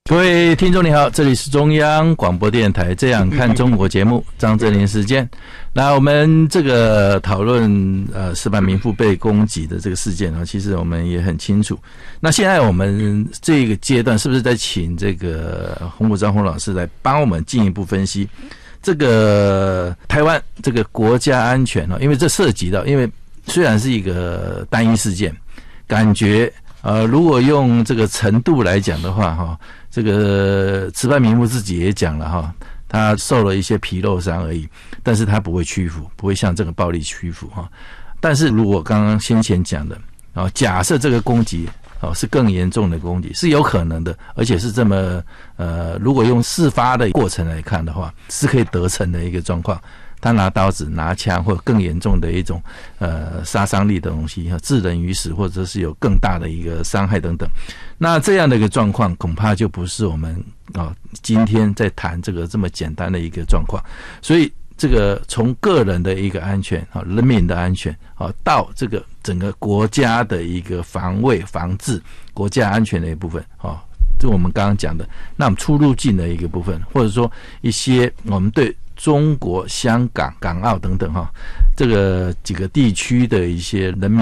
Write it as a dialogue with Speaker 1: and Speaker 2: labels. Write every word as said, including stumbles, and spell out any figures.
Speaker 1: 各位听众你好，这里是中央广播电台这样看中国节目，张正霖时间。那我们这个讨论呃石板民妇被攻击的这个事件啊，其实我们也很清楚。那现在我们这个阶段是不是在请这个洪国璋洪老师来帮我们进一步分析这个台湾这个国家安全啊？因为这涉及到，因为虽然是一个单一事件，感觉呃如果用这个程度来讲的话哈。这个石板民妇自己也讲了哈，他受了一些皮肉伤而已，但是他不会屈服，不会向这个暴力屈服哈。但是如果刚刚先前讲的啊，假设这个攻击哦是更严重的攻击，是有可能的，而且是这么呃，如果用事发的过程来看的话，是可以得逞的一个状况。他拿刀子、拿枪，或更严重的一种呃杀伤力的东西，致人于死，或者是有更大的一个伤害等等。那这样的一个状况，恐怕就不是我们啊、哦、今天在谈这个这么简单的一个状况。所以，这个从个人的一个安全啊、人民的安全啊，到这个整个国家的一个防卫、防治、国家安全的一部分啊。就我们刚刚讲的，那我们出入境的一个部分，或者说一些我们对中国、香港、港澳等等哈，这个几个地区的一些人民